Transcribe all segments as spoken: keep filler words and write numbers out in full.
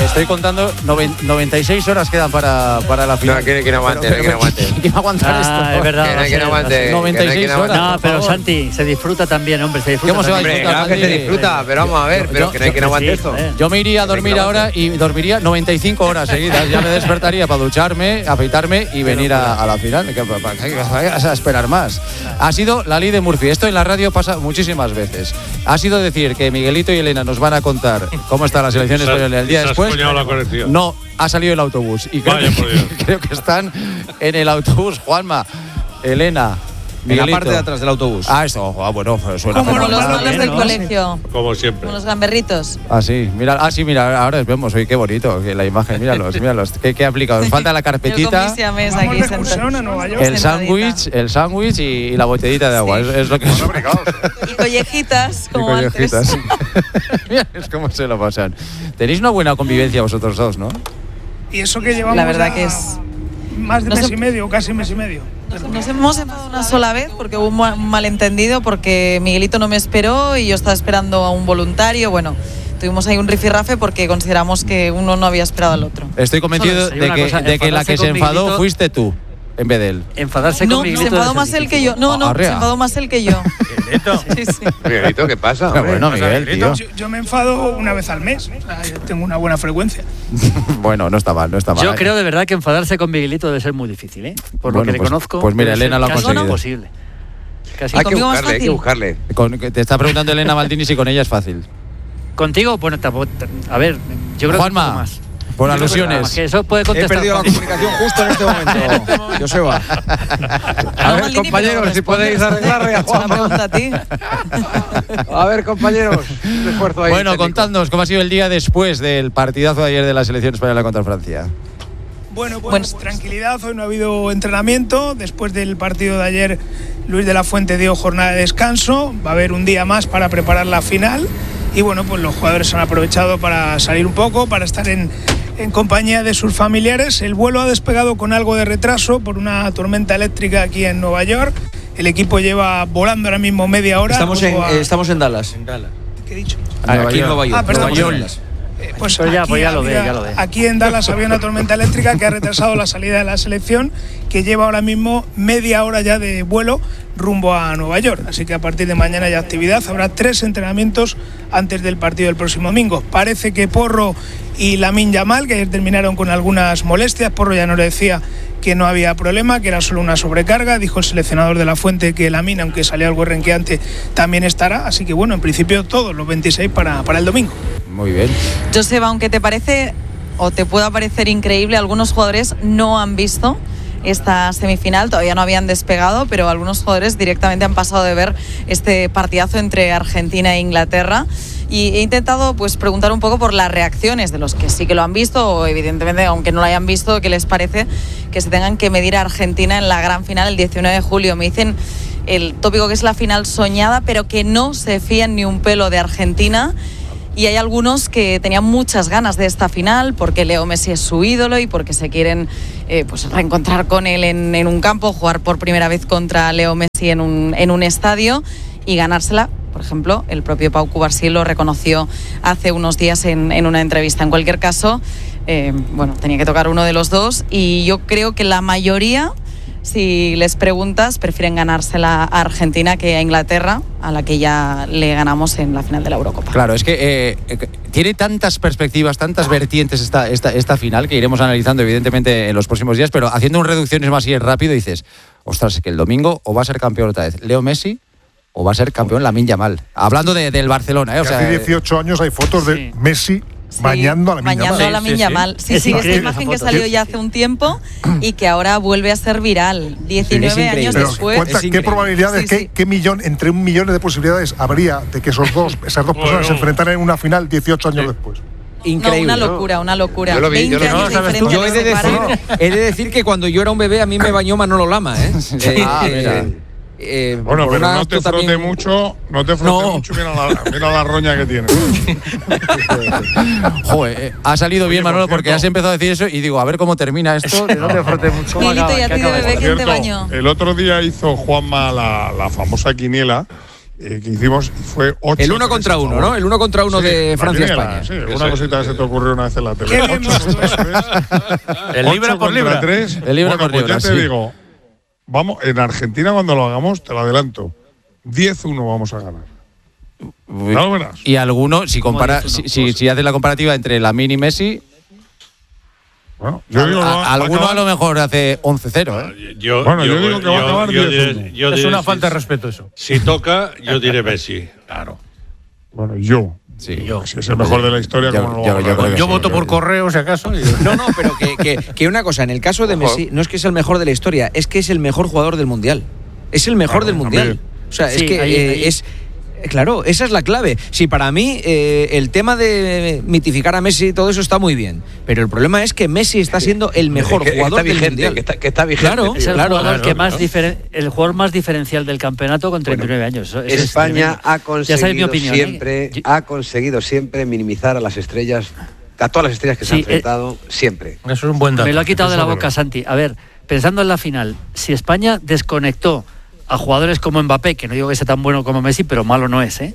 Estoy contando noventa y seis horas quedan para, para la final. No, que, que no aguante, pero, pero, que no aguante. ¿Quién va a aguantar ah, esto? Es verdad. Que no, que no aguante. noventa y seis que no, horas. No, pero Santi, se disfruta también, hombre. Se disfruta. ¿Cómo se va a Hombre, disfrutar? claro que se disfruta, pero vamos a ver, pero yo, que no hay que no aguante sí, esto. Eh. Yo me iría a dormir ahora y dormiría noventa y cinco horas seguidas. Ya me despertaría para ducharme, afeitarme y venir a, a la final. ¿Qué vas a esperar más? Ha sido la ley de Murphy. Esto en la radio pasa muchísimas veces. Ha sido decir que Miguelito y Elena nos van a contar cómo está la selección española el día después. No, ha salido el autobús y creo, Vaya, que, creo que están en el autobús. Juanma, Elena, Miguelito. En la parte de atrás del autobús. Ah, eso, ah, bueno, suena como los mal, malos ¿eh? del colegio. Como siempre. Como los gamberritos. Ah, sí, mira, ah, sí, mira, ahora vemos, oye, qué bonito, que la imagen, míralos, míralos, qué, qué aplicado. Nos falta la carpetita, el sándwich, el sándwich y, y la botellita de agua, sí. es, es lo que es. Y collejitas, como y collejitas. antes. Mira, es como se lo pasan. Tenéis una buena convivencia vosotros dos, ¿no? Y eso que llevamos la verdad que es más de no mes sé, y medio, casi mes y medio. Nos, nos hemos enfadado una sola vez porque hubo un malentendido, porque Miguelito no me esperó y yo estaba esperando a un voluntario. Bueno, tuvimos ahí un rifirrafe porque consideramos que uno no había esperado al otro. Estoy convencido de que, cosa, de que la que se enfadó Miguelito, fuiste tú. En vez de él. Enfadarse no, con Miguelito. No, se enfadó más él que yo. No, no, Arrea. se enfadó más él que yo. ¿Miguelito? Sí, sí. ¿Miguelito qué pasa? Qué bueno, Miguel, tío. Yo, yo me enfado una vez al mes. O sea, tengo una buena frecuencia. Bueno, no está mal, no está mal. Yo creo de verdad que enfadarse con Miguelito debe ser muy difícil, ¿eh? Por bueno, lo que pues, le conozco. Pues mira, Elena lo ha conseguido. Imposible. Casi hay que buscarle, hay que buscarle. Con, te está preguntando Elena Maldini si con ella es fácil. Contigo, bueno, a ver, yo creo Juanma, que un poco más. Por yo alusiones. Que eso puede contestar. He perdido la comunicación justo en este momento. Joseba. A ver, compañeros, si podéis arreglarle a Juanma. pregunta a ti. A ver, compañeros, un esfuerzo ahí. Bueno, contadnos cómo ha sido el día después del partidazo de ayer de la selección española contra Francia. Bueno, pues bueno. tranquilidad, hoy no ha habido entrenamiento. Después del partido de ayer, Luis de la Fuente dio jornada de descanso. Va a haber un día más para preparar la final. Y bueno, pues los jugadores han aprovechado para salir un poco, para estar en, en compañía de sus familiares. El vuelo ha despegado con algo de retraso por una tormenta eléctrica aquí en Nueva York. El equipo lleva volando ahora mismo media hora. Estamos, en, a... eh, estamos en Dallas. En Dallas. ¿Qué he dicho? Aquí en Nueva York. Ah, perdón. Nueva York. Eh, pues Pero ya, aquí, pues ya lo ve, había, ya lo ve. Aquí en Dallas había una tormenta eléctrica que ha retrasado la salida de la selección, que lleva ahora mismo media hora ya de vuelo rumbo a Nueva York. Así que a partir de mañana hay actividad. Habrá tres entrenamientos antes del partido del próximo domingo. Parece que Porro y Lamine Yamal, que ayer terminaron con algunas molestias. Porro ya nos decía que no había problema, que era solo una sobrecarga. Dijo el seleccionador de la Fuente que Lamine, aunque salía algo renqueante, también estará. Así que bueno, en principio todos los veintiséis para, para el domingo. Muy bien. Joseba, aunque te parece o te pueda parecer increíble, algunos jugadores no han visto esta semifinal, todavía no habían despegado, pero algunos jugadores directamente han pasado de ver este partidazo entre Argentina e Inglaterra. Y he intentado pues preguntar un poco por las reacciones de los que sí que lo han visto, o evidentemente, aunque no lo hayan visto, ¿qué les parece que se tengan que medir a Argentina en la gran final el diecinueve de julio? Me dicen el tópico que es la final soñada, pero que no se fían ni un pelo de Argentina. Y hay algunos que tenían muchas ganas de esta final porque Leo Messi es su ídolo y porque se quieren eh, pues reencontrar con él en, en un campo, jugar por primera vez contra Leo Messi en un, en un estadio y ganársela. Por ejemplo, el propio Pau Cubarsí lo reconoció hace unos días en, en una entrevista. En cualquier caso, eh, bueno, tenía que tocar uno de los dos y yo creo que la mayoría, si les preguntas, prefieren ganársela a Argentina que a Inglaterra, a la que ya le ganamos en la final de la Eurocopa. Claro, es que eh, eh, tiene tantas perspectivas, tantas vertientes esta, esta, esta final que iremos analizando evidentemente en los próximos días, pero haciendo un reducciones más y rápido dices, ostras, es que el domingo o va a ser campeón otra vez Leo Messi o va a ser campeón Lamine Yamal. Hablando de, del Barcelona, ¿eh? O sea, hace dieciocho años hay fotos sí. de Messi Sí, bañando a Lamine bañando Yamal. a Lamine Yamal. Sí, sí, sí, esta imagen que salió ya hace un tiempo y que ahora vuelve a ser viral, diecinueve sí, años Pero después. Cuenta, ¿qué probabilidades, sí, qué, sí. qué millón, entre un millón de posibilidades habría de que esos dos, esas dos personas bueno. se enfrentaran en una final dieciocho años sí. después? Increíble. No, una locura, una locura. Yo lo vi, yo lo vi. años no, diferentes yo he de, decir, he de decir que cuando yo era un bebé a mí me bañó Manolo Lama, ¿eh? eh, ah, mira. Eh, bueno, pero no te frote también... mucho, no te frote no. mucho, mira la, mira la roña que tiene. Joder, eh, ha salido bien, Manolo, porque has empezado a decir eso y digo, a ver cómo termina esto, de no te frote mucho. Milito, ¿y a ti de bebé quién te bañó? El otro día hizo Juanma la, la famosa quiniela eh, que hicimos y fue ocho. El uno contra uno, ¿no? El uno contra uno sí, de Francia-España. Sí, una sí. cosita que se te ocurrió una vez en la tele. Qué bien, el libra por libra. tres. El libra bueno, por libra, pues ya te sí. digo, vamos, en Argentina cuando lo hagamos, te lo adelanto, diez uno vamos a ganar. Ya lo verás. Y alguno, si compara, si, si, si haces la comparativa entre Lamine y Messi, bueno, yo digo, a, va, a, alguno va a lo mejor hace once cero, ¿eh? Yo, bueno, yo, yo digo que va a acabar diez uno. Es una falta de respeto eso. Si toca, yo diré Messi. Claro. Bueno, yo. Sí, yo. Si es el mejor de la historia, yo, como no yo, yo, yo, yo sí, voto yo, por yo. correo, si acaso. Y... No, no, pero que, que, que una cosa, en el caso de Messi, no es que es el mejor de la historia, es que es el mejor jugador del Mundial. Es el mejor claro, del Mundial. También. O sea, sí, es que ahí, eh, ahí. es... Claro, esa es la clave. Si para mí eh, el tema de mitificar a Messi y todo eso está muy bien, pero el problema es que Messi está siendo el mejor que, que jugador vigente, del mundial. Que está, que está vigente. Claro, es el claro, jugador claro, que claro. más diferen, el jugador más diferencial del campeonato con treinta y nueve bueno, años. Eso España ha conseguido opinión, siempre, ¿eh? ha conseguido siempre minimizar a las estrellas, a todas las estrellas que sí, se han enfrentado, eh, siempre. Eso es un buen dato. Me lo ha quitado eso de la es boca, Santi. A ver, pensando en la final, si España desconectó a jugadores como Mbappé, que no digo que sea tan bueno como Messi, pero malo no es, ¿eh?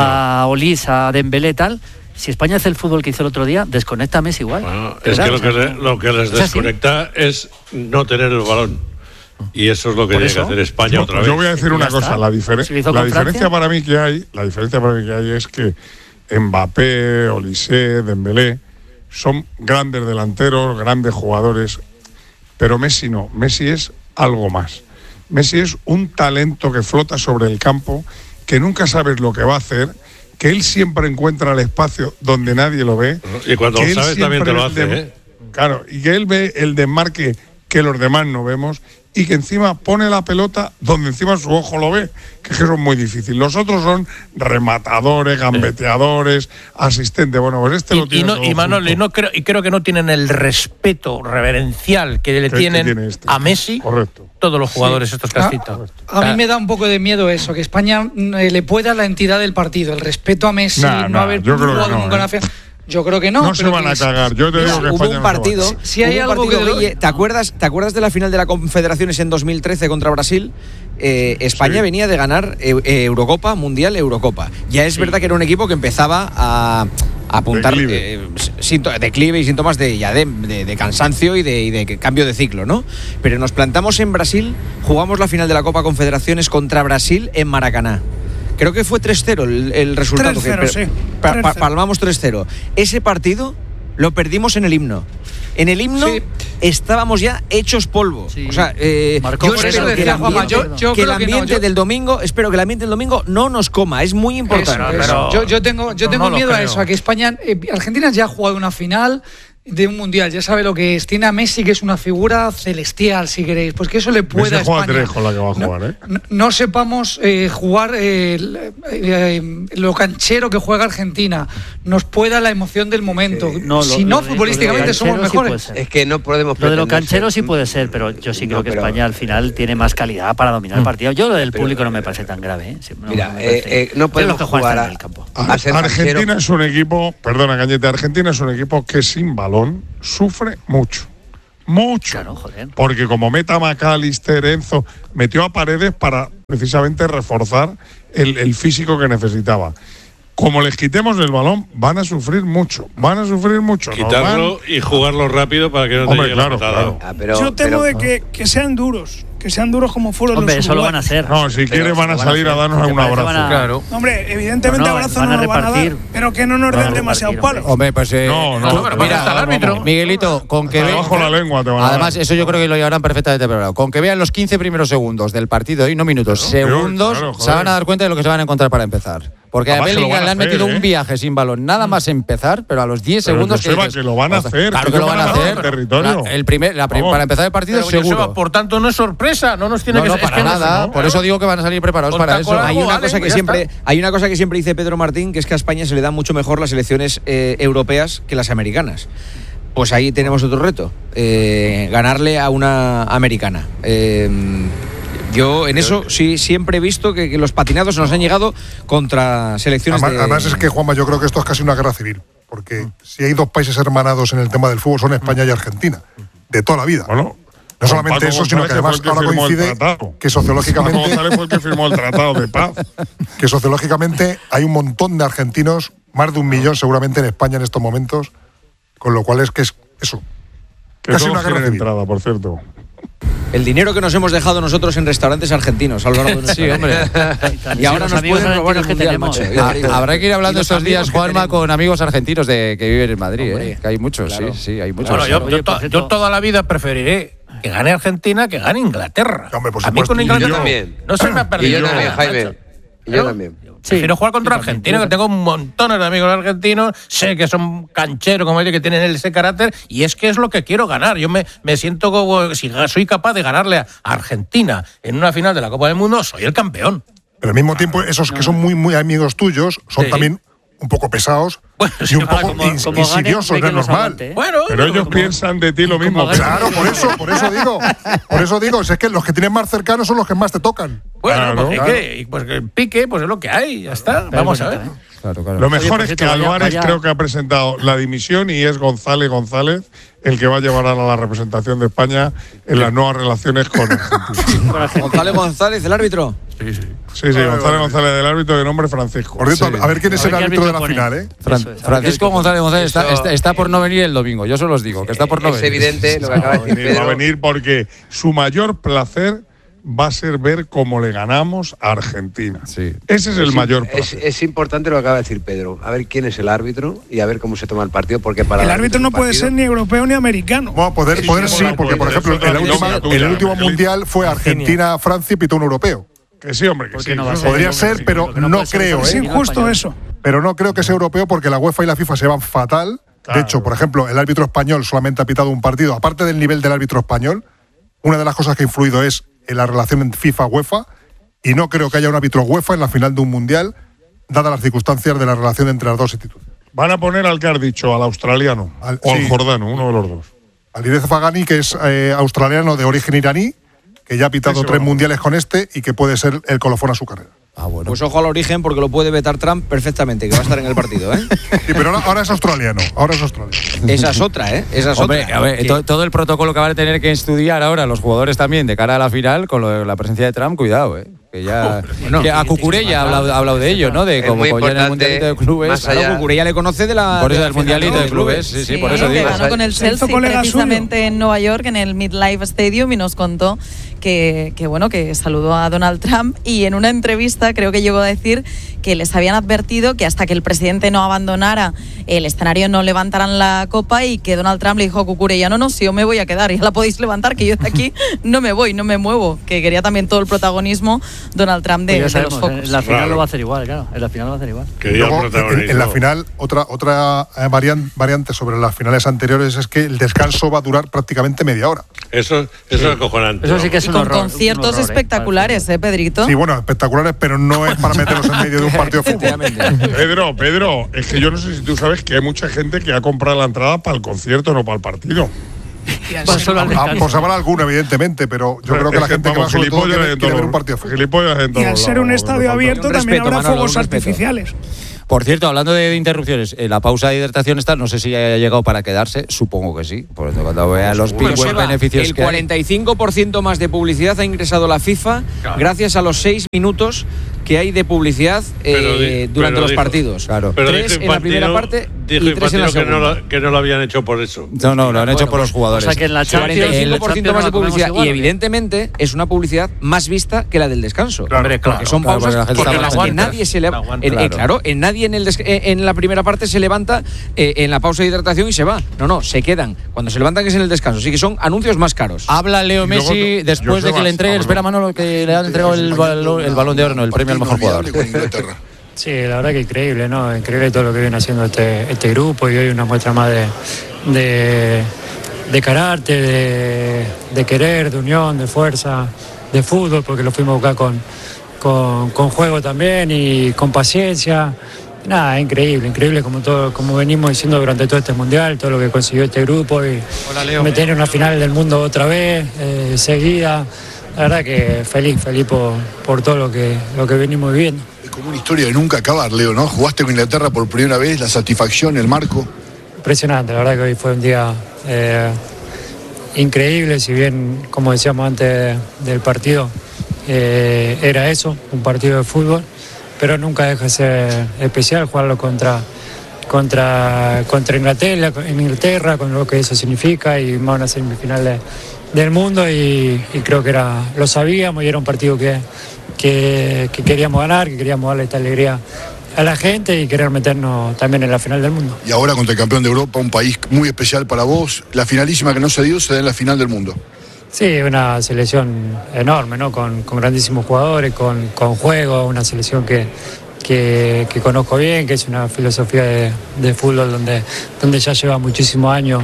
A Olís, a Dembélé, tal. Si España hace el fútbol que hizo el otro día, desconecta a Messi igual. Bueno, es que lo que, le, lo que les desconecta es no tener el balón. Y eso es lo que Por tiene eso, que hacer España yo, otra vez. Yo voy a decir una cosa, la, difere si la diferencia para mí que hay, la diferencia para mí que hay es que Mbappé, Olise, Dembélé son grandes delanteros, grandes jugadores, pero Messi no, Messi es algo más. Messi es un talento que flota sobre el campo, que nunca sabes lo que va a hacer, que él siempre encuentra el espacio donde nadie lo ve. Y cuando lo sabes también te lo hace, de, ¿eh? Claro, y que él ve el desmarque que los demás no vemos y que encima pone la pelota donde encima su ojo lo ve, que eso es muy difícil. Los otros son rematadores, gambeteadores, asistentes. Bueno, pues este y, lo tiene y, no, todo y Manolo, y, no creo, y creo que no tienen el respeto reverencial que le tienen que tiene este. a Messi. Correcto. Todos los jugadores sí. estos que has citado. A, a mí me da un poco de miedo eso, que España eh, le pueda la entidad del partido, el respeto a Messi, nah, no nah, haber yo creo jugado que no, nunca eh. una final. Yo creo que no. No se van a cagar. Yo te digo que hubo España un partido. no se va. Si hay hubo un algo partido, que Guille, ¿te acuerdas? ¿Te acuerdas de la final de la Confederaciones en dos mil trece contra Brasil? Eh, España sí. venía de ganar eh, Eurocopa, Mundial, Eurocopa. Ya es sí. verdad que era un equipo que empezaba a, a apuntar declive. Eh, declive y síntomas de, ya de, de, de cansancio y de, y de cambio de ciclo, ¿no? Pero nos plantamos en Brasil, jugamos la final de la Copa Confederaciones contra Brasil en Maracaná. Creo que fue tres cero el, el resultado. tres cero, que, sí. pa, pa, palmamos tres cero. Ese partido lo perdimos en el himno. En el himno sí. estábamos ya hechos polvo. Sí. O sea, eh, yo espero que el ambiente, yo, yo que el ambiente ambiente que no, yo... del domingo, espero que el ambiente del domingo no nos coma. Es muy importante. Eso, eso. Yo, yo tengo, yo tengo no, no miedo a eso, a que España, eh, Argentina ya ha jugado una final de un mundial, ya sabe lo que es. Tiene a Messi, que es una figura celestial, si queréis. Pues que eso le puede a España. Tres con la que va a jugar, no, ¿eh? no, no sepamos eh, jugar eh, eh, lo canchero que juega Argentina. Nos pueda la emoción del momento. Eh, no, si lo, no, lo futbolísticamente de, somos mejores. Sí es que no podemos. Lo de lo canchero sí puede ser, pero yo sí creo no, que pero, España al final tiene más calidad para dominar el partido. Yo lo del pero, público no me parece tan grave. ¿eh? No, mira, no, eh, eh, no podemos jugar a, en el campo. A, a Argentina es un equipo, perdona Cañete, Argentina es un equipo que sin balón sufre mucho, mucho, claro, joder. Porque como meta McAllister, Enzo, metió a Paredes para precisamente reforzar el, el físico que necesitaba. Como les quitemos el balón, van a sufrir mucho, van a sufrir mucho. Quitarlo y jugarlo rápido para que no te Hombre, llegue claro, la patada. Claro. Ah, pero, Yo temo pero, de que, que sean duros, que sean duros como fueron Hombre, los eso lo van a hacer. No, si quieren van a salir a, a darnos un abrazo. A... Claro. Hombre, evidentemente no, no, abrazo no lo van a dar, pero que no nos den demasiado palo. Hombre, pues eh, no, no, tú, no, mira, hasta el árbitro. Miguelito, con que vean bajo la lengua te van a además, dar. eso yo creo que lo llevarán perfectamente preparado. Con que vean los quince primeros segundos del partido y no minutos, claro, segundos, claro, se van a dar cuenta de lo que se van a encontrar para empezar. Porque a Bellingham le han metido ¿eh? un viaje sin balón, nada más empezar, pero a los diez pero segundos que, dices, que lo van a hacer. Claro que lo van a hacer. Territorio. La, el primer, la prim, para empezar el partido pero, seguro. Joseba, por tanto, no es sorpresa, no nos tiene no, que no, es para que nada. No, por eso digo que van a salir preparados Con para eso. Hay una vale, cosa que pues siempre, está. hay una cosa que siempre dice Pedro Martín, que es que a España se le dan mucho mejor las selecciones eh, europeas que las americanas. Pues ahí tenemos otro reto, eh, ganarle a una americana. Eh, Yo en eso sí siempre he visto que, que los patinados nos han llegado contra selecciones además, de... Además es que, Juanma, yo creo que esto es casi una guerra civil, porque si hay dos países hermanados en el tema del fútbol son España y Argentina, de toda la vida. Bueno, No solamente eso, sino que además ahora coincide que sociológicamente Paco González fue el que firmó el tratado de paz. Que sociológicamente hay un montón de argentinos, más de un millón seguramente en España en estos momentos, con lo cual es que es eso. Que casi todos una guerra quieren civil. entrada, por cierto. El dinero que nos hemos dejado nosotros en restaurantes argentinos a lo largo de nuestra Sí, hombre. Y ahora los nos amigos pueden robar el argentinos que mundial, tenemos. macho. Ah, habrá que ir hablando Y los estos días, amigos que Juanma, tenemos. con amigos argentinos de que viven en Madrid, Hombre, ¿eh? Que hay muchos, claro. sí, sí, hay muchos. Bueno, yo, Oye, yo, to- por cierto- yo toda la vida preferiré que gane Argentina que gane Inglaterra. Hombre, por a mí supuesto. con Y Inglaterra yo también. no se me ha Y perdido yo también, nada, Jaime. macho. Y yo Claro. también. Prefiero jugar contra Argentina, que tengo un montón de amigos argentinos, sé que son cancheros como ellos, que tienen ese carácter, y es que es lo que quiero ganar. Yo me, me siento como, si soy capaz de ganarle a Argentina en una final de la Copa del Mundo, soy el campeón. Pero al mismo tiempo, esos que son muy, muy amigos tuyos son Sí. también un poco pesados Bueno, y sí, un ahora poco como- ins- como ganen, insidiosos, ve no que es los normal. aguante, ¿eh? Bueno, Pero ellos como- piensan de ti lo mismo. como pero- Claro, por eso, por eso digo. Por eso digo, si es que los que tienen más cercanos son los que más te tocan. bueno, Claro, pues, claro. ¿qué? Y pues que el pique, pues es lo que hay, ya está. Vamos a ver. Claro, claro. Lo mejor por es cierto, que vaya- Álvarez vaya- creo que ha presentado la dimisión y es González González el que va a llevar a la representación de España en las nuevas relaciones con Argentina. González González, el árbitro. Sí, sí. Sí, sí, González González del árbitro de nombre Francisco. Por cierto, Sí. a ver quién es A el ver qué árbitro de la árbitro final, pone. ¿eh? Fran- Eso es, Francisco González González está, Eso- está, está por no venir el domingo, yo se los digo, que está por no Es venir. evidente lo que acaba de Va a decir venir, va a Pedro. venir porque su mayor placer va a ser ver cómo le ganamos a Argentina. Sí. Ese es el Es- mayor es, placer. es importante lo que acaba de decir Pedro. A ver quién es el árbitro y a ver cómo se toma el partido, porque para El árbitro no es un puede partido- ser ni europeo ni americano. Bueno, poder, Sí, poder sí, sí, bueno, porque por pues, ejemplo, eso es en, la otra última- cosa tuya, en el último Miguelito. mundial fue Argentina, Francia y pitó un europeo. Que sí, hombre, que ¿Por sí. qué no va a Eso ser? Podría sí, ser, sí. pero Lo que no no puede ser creo, es Es ¿eh? el injusto español. eso. Pero no creo que sea europeo porque la UEFA y la FIFA se van fatal. Claro. De hecho, por ejemplo, el árbitro español solamente ha pitado un partido. Aparte del nivel del árbitro español, una de las cosas que ha influido es en la relación en FIFA-UEFA. Y no creo que haya un árbitro UEFA en la final de un mundial, dadas las circunstancias de la relación entre las dos instituciones. Van a poner al que has dicho, al australiano Al- o sí. al jordano, uno de los dos. Alireza Fagani, que es eh, australiano de origen iraní, que ya ha pitado Ese tres va. mundiales con este y que puede ser el colofón a su carrera. Ah, bueno. Pues ojo al origen porque lo puede vetar Trump perfectamente, que va a estar en el partido, ¿eh? Sí, pero ahora, ahora es australiano. Ahora es australiano. Esa es otra, ¿eh? Esa es Hombre, otra. a ver, Que- to- todo el protocolo que van a tener que estudiar ahora los jugadores también de cara a la final con lo de la presencia de Trump, cuidado, ¿eh? Que ya. bueno, que a Cucurella ha hablado, ha hablado de ello, ¿no? De Es como muy como ya en el importante, Mundialito de Clubes. más allá- Claro, Cucurella le conoce de la. Por eso de del la Mundialito final de Clubes, sí, sí, por eso que digo. ganó con el Se hizo Chelsea colega precisamente en Nueva York, en el MetLife Stadium, y nos contó que, que, bueno, que saludó a Donald Trump, y en una entrevista creo que llegó a decir que les habían advertido que hasta que el presidente no abandonara el escenario no levantaran la copa, y que Donald Trump le dijo a Cucurella, no, no, si yo me voy a quedar, ya la podéis levantar, que yo de aquí no me voy, no me muevo, que quería también todo el protagonismo Donald Trump de, Pues ya de los sabemos, focos. en la final Claro. lo va a hacer igual, claro. En la final lo va a hacer igual. Quería Luego, en, protagonismo. en la final, otra, otra eh, varian- variante sobre las finales anteriores es que el descanso va a durar prácticamente media hora. Eso, eso es acojonante. Eso sí que es Y un con horror. conciertos un horror, ¿eh? espectaculares, ¿eh, Pedrito? Sí, bueno, espectaculares, pero no es para meterlos en medio de un partido de fútbol. Pedro, Pedro, es que yo no sé si tú sabes que hay mucha gente que ha comprado la entrada para el concierto, no para el partido. Va solo al Ah, descanso. pues habrá alguno, evidentemente, pero yo creo que Es la gente que va vamos, sobre todo gilipollas quiere, en quiere todos ver un los- partido de fútbol. gilipollas en Y todos al los ser un lados, estadio me falta. abierto Un también respeto, habrá Manolo, fuegos un respeto. artificiales. Por cierto, hablando de interrupciones, eh, la pausa de hidratación está, no sé si haya llegado para quedarse, supongo que sí. Por eso cuando vea los Bueno, pingües Seba, beneficios el que hay. cuarenta y cinco por ciento más de publicidad ha ingresado la FIFA gracias a los seis minutos que hay de publicidad eh, Pero di- durante pero los dijo- partidos. Claro. Pero Tres dijo en la primera Infantino- parte dijo y tres en la Infantino que no, segunda. lo, que no lo habían hecho por eso. No, no, lo han hecho Bueno, por pues, los jugadores. O sea que en la Champions, cuarenta y cinco por ciento el más de Champions publicidad la comemos igual, y ¿o qué? evidentemente es una publicidad más vista que la del descanso. Claro, Porque claro, son claro, pausas porque la gente porque está las más que atenta. nadie se le La aguanta. en, eh, Claro. claro, en nadie en el des- eh, en la primera parte se levanta eh, en la pausa de hidratación y se va. No, no, se quedan. Cuando se levantan es en el descanso. Así que son anuncios más caros. Habla Leo Y luego Messi tú- después de que Josebas, le entregue, ah, espera Manolo, que le han entregado el, balón- el balón de oro, no, el premio al mejor jugador. Sí, la verdad que increíble, ¿no? Increíble todo lo que viene haciendo este, este grupo, y hoy una muestra más de, de, de carácter, de, de querer, de unión, de fuerza, de fútbol, porque lo fuimos a buscar con, con, con juego también y con paciencia. Nada, increíble, increíble como todo, como venimos diciendo durante todo este mundial, todo lo que consiguió este grupo, y meter en una final del mundo otra vez, eh, seguida. La verdad que feliz, feliz por, por todo lo que, lo que venimos viviendo. Es como una historia de nunca acabar, Leo, ¿no? Jugaste con Inglaterra por primera vez, la satisfacción, el marco. Impresionante, la verdad que hoy fue un día eh, increíble, si bien, como decíamos antes del partido, eh, era eso, un partido de fútbol, pero nunca deja de ser especial jugarlo contra, contra, contra Inglaterra, Inglaterra, con lo que eso significa, y más una semifinal de, del mundo, y, y creo que era, lo sabíamos, y era un partido que, que, que queríamos ganar, que queríamos darle esta alegría a la gente y querer meternos también en la final del mundo. Y ahora contra el campeón de Europa, un país muy especial para vos, la finalísima que no se dio se da en la final del mundo. Sí, una selección enorme, ¿no? Con, con grandísimos jugadores, con, con juego, una selección que, que, que conozco bien, que es una filosofía de, de fútbol donde, donde ya lleva muchísimos años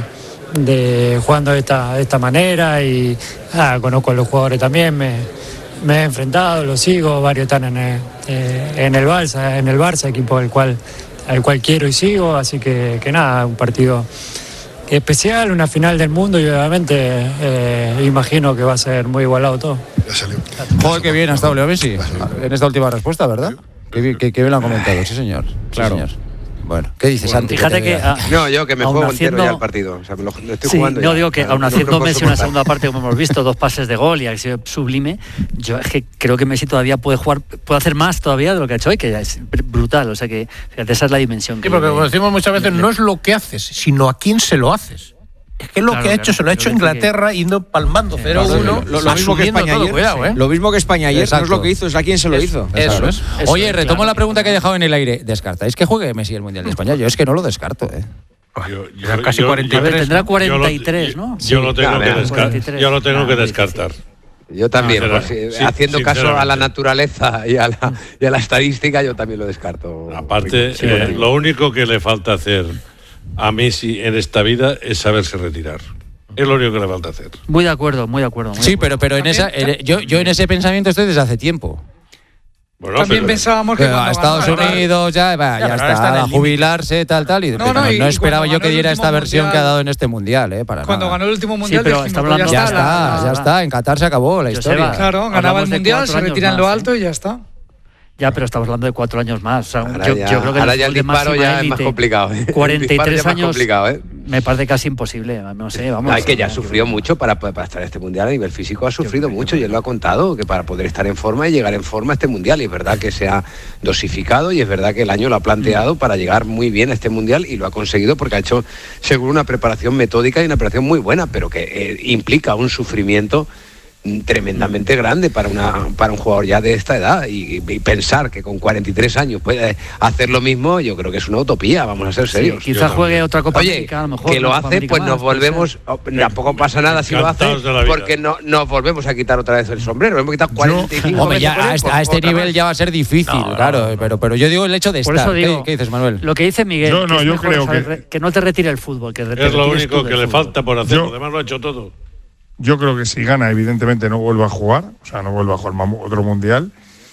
de, jugando de esta, de esta manera, y ah, conozco a los jugadores también, me, me he enfrentado, los sigo, varios están en el, eh, en el Barça, en el Barça, equipo al cual, al cual quiero y sigo, así que, que nada, un partido especial, una final del mundo, y obviamente eh, imagino que va a ser muy igualado todo. Joder, qué bien ha estado Leo Messi en esta última respuesta, ¿verdad? Qué bien, qué, qué bien lo han comentado, sí señor. Claro. Sí, señor. Bueno, ¿qué dices, bueno, Santi? Fíjate que... Ah, no, yo que me juego haciendo, entero ya el partido. O sea, me lo, lo estoy sí, jugando no, ya. digo que Claro, aún no, haciendo no puedo Messi una soportar. segunda parte, como hemos visto, dos pases de gol y ha sido sublime, yo es que creo que Messi todavía puede jugar, puede hacer más todavía de lo que ha hecho hoy, que es brutal. O sea que, fíjate, esa es la dimensión. Sí, porque como decimos muchas veces, no es lo que haces, sino a quién se lo haces. Es que lo Claro, que ha claro, hecho se lo ha hecho Inglaterra, que... yendo palmando cero uno, lo, lo mismo que España todo, ayer. cuidado, Sí. ¿eh? Lo mismo que España ayer, Exacto. no es lo que hizo, es a quién se lo Es, hizo. Eso es. Eso Oye, es, retomo claro. la pregunta que he dejado en el aire. ¿Descartáis que juegue Messi el Mundial de España? Yo es que no lo descarto, ¿eh? Yo, Ya casi cuarenta y tres. A ver, tendrá ¿no? cuarenta y tres, ¿no? Yo lo tengo Sí, que claro, descartar. cuarenta y tres. Yo lo tengo Claro, que muy descartar. Yo también, No, pues, sinceramente. eh, Sí, haciendo caso a la sinceramente. naturaleza y a la, y a la estadística, yo también lo descarto. Aparte, Sí, eh, contigo. lo único que le falta hacer a Messi en esta vida es saberse retirar. Es lo único que le falta hacer. Muy de acuerdo, muy de acuerdo. Muy de Sí, acuerdo. pero, pero en esa, en- yo, yo en ese pensamiento estoy desde hace tiempo. Bueno, También pero- pensábamos que Pero a cuando Estados ganó- Unidos ya, va, Ya, ya pero ahora está en está, el a límite. jubilarse, tal, tal. Y, No, pero no, no, y- no y esperaba cuando yo que ganó el diera último esta versión que ha mundial- dado en este mundial, ¿eh? Para Cuando nada. ganó el último Sí, mundial, pero dijimos, estamos pues hablando- Ya está, está, la- ya está. En Qatar se acabó la Joseba, historia. Claro, ganaba Hablamos el de mundial, cuatro se años retira en lo más, alto y ya está. Ya, pero estamos hablando de cuatro años más. O sea, Ahora yo, ya, yo creo que ahora el ya el fútbol de disparo máxima ya es más élite, complicado. ¿eh? El cuarenta y disparo tres ya es más años complicado, ¿eh? me parece casi imposible. No sé, vamos. Hay que ya sufrió mucho para, para estar en este mundial a nivel físico, ha sufrido mucho y él lo ha contado, que para poder estar en forma y llegar en forma a este mundial, y es verdad que se ha dosificado y es verdad que el año lo ha planteado para llegar muy bien a este mundial y lo ha conseguido porque ha hecho seguro una preparación metódica y una preparación muy buena, pero que eh, implica un sufrimiento tremendamente grande para una para un jugador ya de esta edad y, y pensar que con cuarenta y tres años puede hacer lo mismo, yo creo que es una utopía, vamos a ser Sí, serios. quizá juegue otra Copa Oye, América, a lo mejor. que lo una Copa hace, América pues más, nos puede volvemos, ser. oh, tampoco pasa nada si lo hace, Encantados de la vida. porque no nos volvemos a quitar otra vez el sombrero, hemos quitado cuarenta y cinco Hombre, veces ya con él, a este, pues a este otra nivel más. ya va a ser difícil, No, no, claro. no, no. Pero, pero yo digo el hecho de Por estar. eso digo, ¿Qué, qué dices, Manuel? Lo que dice Miguel, Yo no, que, es yo mejor creo saber- que- que no te retire el fútbol, que te Es lo retires único tú que del le fútbol. falta por hacer, Yo- lo demás lo ha hecho todo. Yo creo que si gana, evidentemente no vuelve a jugar, o sea, no vuelve a jugar mamu- otro mundial.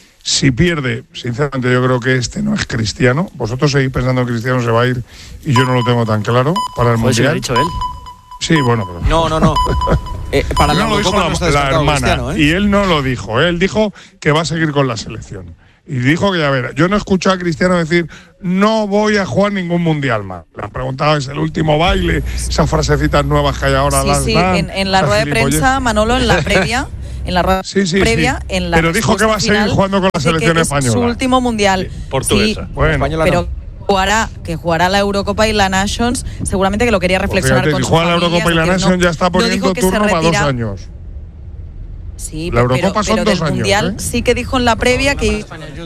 Si pierde, sinceramente yo creo que este no es Cristiano. Vosotros seguís pensando que Cristiano se va a ir y yo no lo tengo tan claro para el Joder, si lo ha mundial. dicho él. Sí, bueno, pero No, no, no. Eh, para la no lo dijo Eurocopa la, no está la descartado hermana Cristiano, ¿eh? y él no lo dijo. Él dijo que va a seguir con la selección. Y dijo que ya verá. Yo no he escuchado a Cristiano decir no voy a jugar ningún mundial más. Le han preguntado, ¿es el último baile? Esas frasecitas nuevas que hay ahora. Sí, las sí, dan, en, en la esas rueda de gilipolleces. prensa, Manolo, en la previa, en la rueda Sí, sí, previa, sí. en la Pero dijo que va a respuesta seguir final, jugando con la dice que selección es española. su último mundial. Portuguesa. Sí, Bueno, Española pero no. jugará, que jugará la Eurocopa y la Nations, seguramente que lo quería pues reflexionar fíjate, con si su juega la familia, Eurocopa y la es decir, Nación no- ya está no poniendo dijo que se turno para dos retira- años. Sí, La pero, Eurocopa son pero dos del años, mundial ¿eh? sí que dijo en la previa que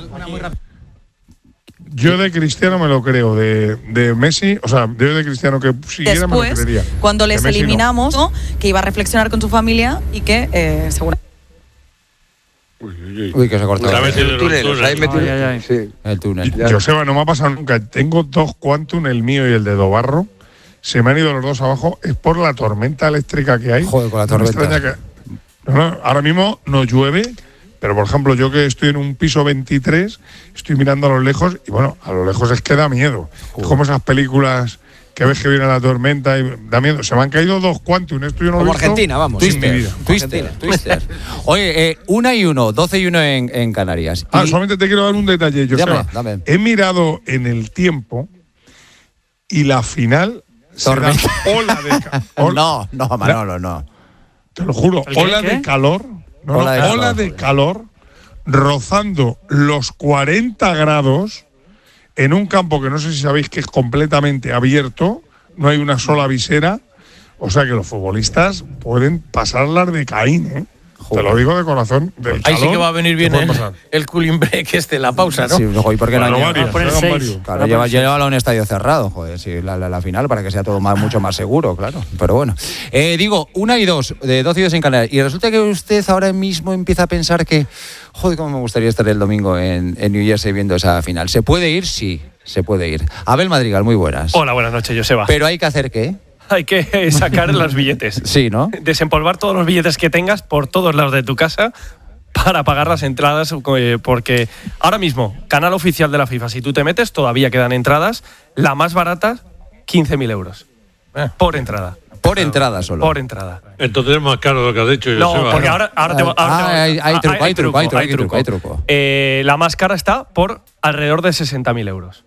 Yo de Cristiano me lo creo, de, de Messi, o sea, yo de Cristiano que siguiera me lo después, creería. cuando De les Messi no. eliminamos, ¿no? que iba a reflexionar con su familia y que eh, seguramente Uy, uy, uy. Uy, que se ha cortado. Se ha metido en un Túnel, os habéis metido- Ay, ay, ay. Sí. El túnel. Ya. Joseba, no me ha pasado nunca. Tengo dos Quantum, el mío y el de Dobarro. Se me han ido los dos abajo. Es por la tormenta eléctrica que hay. Joder, con la No me tormenta. extraña que- no, no, ahora mismo no llueve, pero por ejemplo, yo que estoy en un piso veintitrés, estoy mirando a lo lejos y bueno, a lo lejos es que da miedo. Es como esas películas que ves que viene la tormenta y da miedo. Se me han caído dos Quantum. Esto yo no lo he Como visto Argentina, vamos. en mi vida. Twister, Twister. Oye, eh, una y uno, doce y uno en, en Canarias. Ah, Y- solamente te quiero dar un detalle, Joseba. Dame, dame. He mirado en el tiempo y la final será Tormenta. ola de ca- ol- No, no, Manolo, no. te lo juro, ola qué? de calor, no, Ola de no, calor. ola de calor, rozando los cuarenta grados en un campo que no sé si sabéis que es completamente abierto, no hay una sola visera, o sea que los futbolistas pueden pasarlas de Caín, ¿eh? Te lo digo de corazón. Del Ahí sí calor que va a venir bien puede el, pasar. el cooling break este, la pausa, ¿no? Sí, ojo, ¿y por qué no Bueno, hay- varios, Ah, poner juegan seis. varios. Claro, lleva, lleva a un estadio cerrado, joder, sí, la, la, la final para que sea todo más, mucho más seguro, claro. Pero bueno. Eh, digo, una y dos, de doce y dos en Canarias. Y resulta que usted ahora mismo empieza a pensar que, joder, cómo me gustaría estar el domingo en, en New Jersey viendo esa final. ¿Se puede ir? Sí, se puede ir. Abel Madrigal, muy buenas. Hola, buenas noches, Joseba. Pero hay que hacer ¿qué? Hay que sacar los billetes. Sí, ¿no? Desempolvar todos los billetes que tengas por todos lados de tu casa para pagar las entradas, eh, porque ahora mismo, canal oficial de la FIFA, si tú te metes, todavía quedan entradas. La más barata, quince mil euros. Eh, por entrada. Por entrada solo. Por entrada. Entonces es más caro lo que has dicho. No, Joseba. porque ahora, ahora te va Ah, ahora te va- hay- hay ah, truco, hay truco, hay truco, hay truco, hay truco. Eh, la más cara está por alrededor de sesenta mil euros.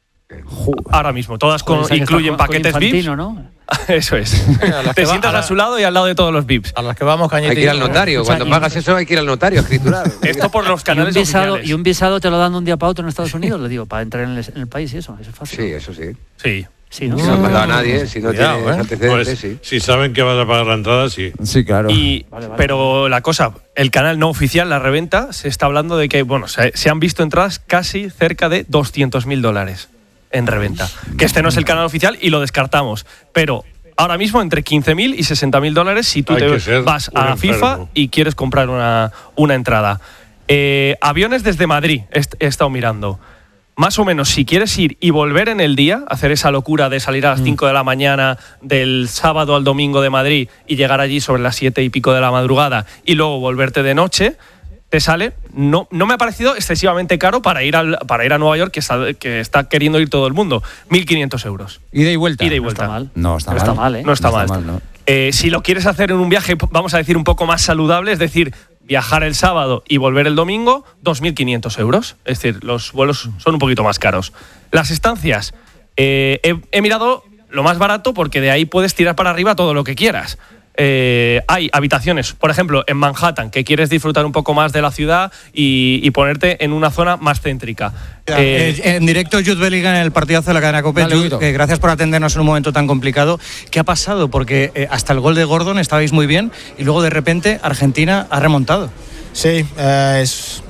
Ahora mismo, todas con- Joder, esa que incluyen está con- con paquetes V I P. Infantino, ¿no? Eso es. las Te que va- sientas a la- a su lado y al lado de todos los V I Ps. A las que vamos cañetito. Hay que ir al notario. Cuando pagas eso hay que ir al notario a escriturar. Esto por los Y un, canales visado, oficiales. y un visado te lo dan de un día para otro en Estados Unidos, le digo, para entrar en el, en el país y eso, eso es fácil. Sí, eso sí. Sí. Sí, ¿no? Si no has mandado a nadie, si no Cuidado, tienes ¿eh? antecedentes, Pues, sí. Si saben que vas a pagar la entrada, sí. Sí, claro. Y, Pero la cosa, el canal no oficial, la reventa, se está hablando de que, bueno, se, se han visto entradas casi cerca de doscientos mil dólares en reventa. Que este no es el canal oficial y lo descartamos. Pero ahora mismo entre quince mil y sesenta mil dólares si tú Hay que te ser vas un a FIFA enfermo. y quieres comprar una, una entrada. Eh, aviones desde Madrid, he, he estado mirando. Más o menos, si quieres ir y volver en el día, hacer esa locura de salir a las cinco de la mañana del sábado al domingo de Madrid y llegar allí sobre las siete y pico de la madrugada y luego volverte de noche, te sale, no, no me ha parecido excesivamente caro para ir, al, para ir a Nueva York, que está, que está queriendo ir todo el mundo. mil quinientos euros. ¿Ida y vuelta? Ida y No vuelta. está mal. No está No mal. está mal, ¿eh? No está mal. ¿no? Eh, si lo quieres hacer en un viaje, vamos a decir, un poco más saludable, es decir, viajar el sábado y volver el domingo, dos mil quinientos euros. Es decir, los vuelos son un poquito más caros. Las estancias, eh, he, he mirado lo más barato porque de ahí puedes tirar para arriba todo lo que quieras. Eh, hay habitaciones, por ejemplo, en Manhattan, que quieres disfrutar un poco más de la ciudad y, y ponerte en una zona más céntrica. Eh, Eh, en directo, Jude Bellingham en el partidazo de la cadena COPE. Dale, Jude, Huguito. que gracias por atendernos en un momento tan complicado. ¿Qué ha pasado? Porque eh, hasta el gol de Gordon estabais muy bien y luego de repente Argentina ha remontado. Sí, eh, es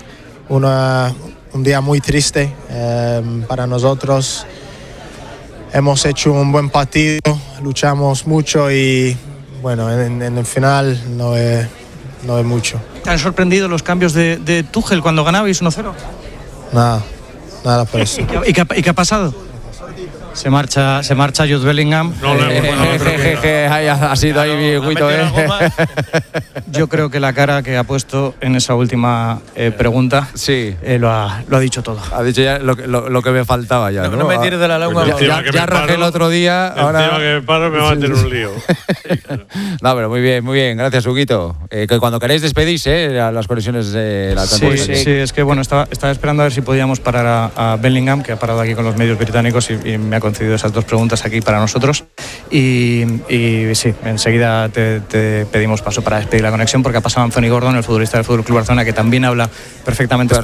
una, un día muy triste eh, para nosotros. Hemos hecho un buen partido, luchamos mucho y bueno, en, en el final no es, no es mucho. ¿Te han sorprendido los cambios de, de Tuchel cuando ganabais uno cero? Nada, nada por eso. ¿Y qué, y qué ha- y qué ha pasado? Se marcha, se marcha Jude Bellingham. No, no, Eh, bueno, no, Je, je, je, ahí ha ha sido ahí bien, Guito, ¿eh? Yo creo que la cara que ha puesto en esa última eh, pregunta Sí. eh, lo, ha, lo ha dicho todo. Ha dicho ya lo, que- lo, lo que me faltaba ya, No, ¿no? no me tires de la lengua. Ya, Encima ya- que ya me rajé el paro, otro día, ahora... Encima que me paro me va a meter un lío. No, pero muy bien, muy bien. Gracias, Huguito. Eh, que cuando queréis despedís, ¿eh? A las conexiones de la Sí, Champions sí, League. sí, es que bueno, estaba, estaba esperando a ver si podíamos parar a, a Bellingham, que ha parado aquí con los medios británicos y, y me ha concedido esas dos preguntas aquí para nosotros. Y, y sí, enseguida te, te pedimos paso para despedir la conexión porque ha pasado Anthony Gordon, el futbolista del Fútbol Club Barcelona, que también habla perfectamente español.